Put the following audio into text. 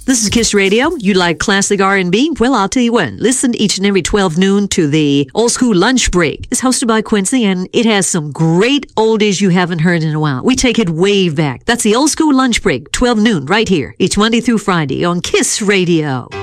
This is Kiss Radio. You like classic R&B? Well, I'll tell you what. Listen each and every 12 noon to the Old School Lunch Break. It's hosted by Quincy, and it has some great oldies you haven't heard in a while. We take it way back. That's the Old School Lunch Break, 12 noon, right here, each Monday through Friday on Kiss Radio.